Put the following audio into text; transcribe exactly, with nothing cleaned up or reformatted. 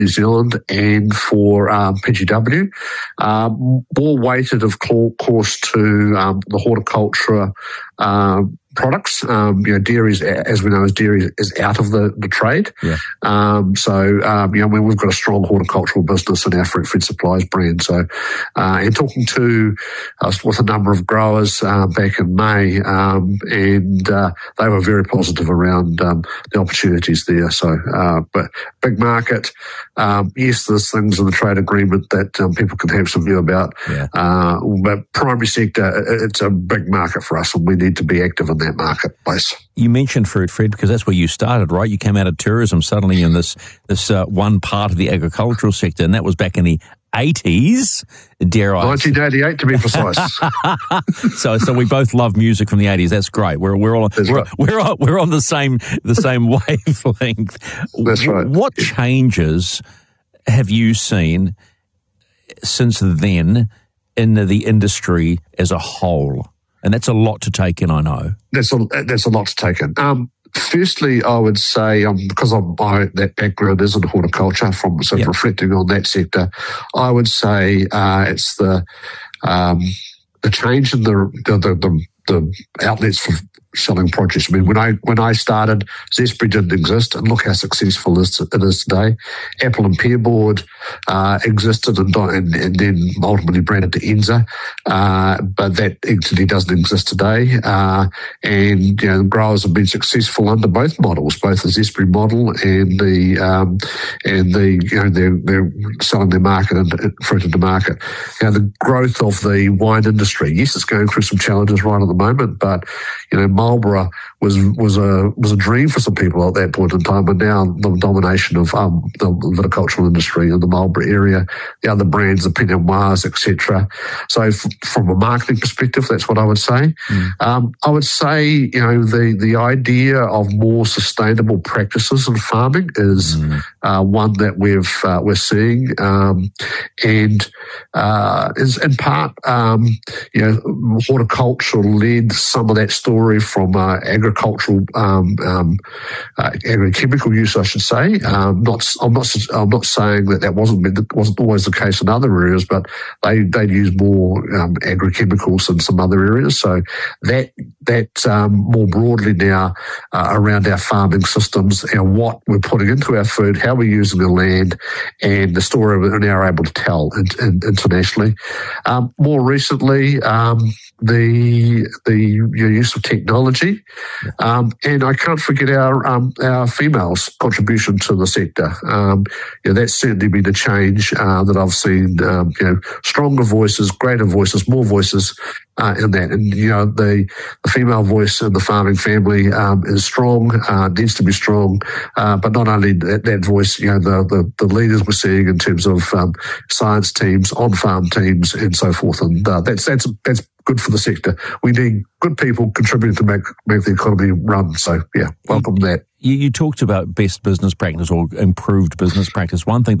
New Zealand and for um, P G W, um, more weighted, of course, to um, the horticulture uh, products. Um, you know, dairy, as we know, as dairy is out of the, the trade. Yeah. Um, so, um, you know, we've got a strong horticultural business in our Fruit Fed Supplies brand. So, uh, and talking to us with a number of growers uh, back in May, um, and uh, they were very positive around um, the opportunities there. So, uh, but big market. Um, yes, there's things in the trade agreement that um, people can have some view about. Yeah. Uh, but primary sector, it's a big market for us, and we need to be active in that marketplace. You mentioned Fruit Fed because that's where you started, right? You came out of tourism suddenly in this this uh, one part of the agricultural sector, and that was back in the eighties, dare I? nineteen eighty-eight to be precise. so, so we both love music from the eighties. That's great. We're we're all That's we're, right. we're on, we're on the same the same wavelength. That's right. What yeah. changes have you seen since then in the, the industry as a whole? And that's a lot to take in, I know. That's a that's a lot to take in. Um, firstly, I would say um, because of my that background is in horticulture, from so yep. reflecting on that sector, I would say uh, it's the um, the change in the the, the the the outlets for selling produce. I mean, when I when I started, Zespri didn't exist, and look how successful it is, it is today. Apple and Pear Board uh, existed and, and, and then ultimately branded to Enza, uh, but that entity doesn't exist today. Uh, and you know, growers have been successful under both models, both the Zespri model and the um, and the you know they're, they're selling their market and fruit into market. You know, the growth of the wine industry, yes, it's going through some challenges right at the moment, but you know, Marlborough was was a was a dream for some people at that point in time, and now the domination of um, the viticultural industry in the Marlborough area, the other brands, the Pinot Noirs, et cetera. So, f- from a marketing perspective, that's what I would say. Mm. Um, I would say, you know, the the idea of more sustainable practices in farming is mm. uh, one that we've uh, we're seeing, um, and uh, is in part, um, you know, horticulture led some of that story from uh, agricultural, um, um, uh, agrochemical use, I should say. Um, not, I'm not, I'm not saying that that wasn't wasn't always the case in other areas, but they they use more um, agrochemicals in some other areas. So that that um, more broadly now uh, around our farming systems and what we're putting into our food, how we're using the land, and the story we're now able to tell in, in, internationally. Um, more recently, um, the the use of technology, um, and I can't forget our um, our females' contribution to the sector. Um, you know, that's certainly been a change uh, that I've seen. Um, you know, stronger voices, greater voices, more voices uh, in that. And you know, the, the female voice in the farming family um, is strong, uh, needs to be strong. Uh, but not only that, that voice, you know, the, the the leaders we're seeing in terms of um, science teams, on-farm teams, and so forth. And uh, that's that's that's good for the sector. We need good people contributing to make make the economy run. So, yeah, welcome you, that. You, you talked about best business practice or improved business practice. One thing